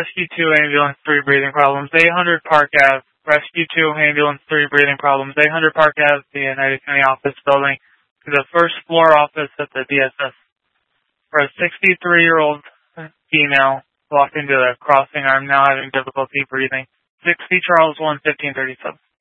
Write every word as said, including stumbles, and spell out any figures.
Rescue two, Ambulance three, breathing problems. eight hundred Park Avenue. Rescue two, Ambulance three, breathing problems. eight hundred Park Avenue, the United County office building, to the first floor office at the D S S. For a sixty-three-year-old female walked into the crossing. I'm now having difficulty breathing. sixty Charles one, fifteen thirty-seven.